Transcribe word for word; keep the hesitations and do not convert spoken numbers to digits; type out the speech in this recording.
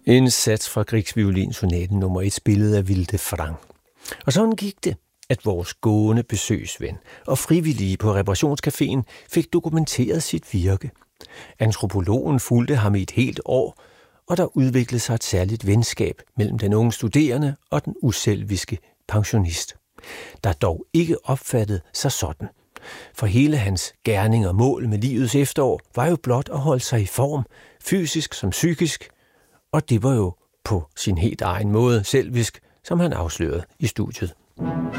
En sats fra Grieg-violinsonaten nummer et, spillet af Vilde Frang. Og sådan gik det, at vores gående besøgsven og frivillige på reparationscaféen fik dokumenteret sit virke. Antropologen fulgte ham i et helt år, og der udviklede sig et særligt venskab mellem den unge studerende og den uselviske pensionist, der dog ikke opfattede sig sådan. For hele hans gerning og mål med livets efterår var jo blot at holde sig i form, fysisk som psykisk, og det var jo på sin helt egen måde selvisk, som han afslørede i studiet.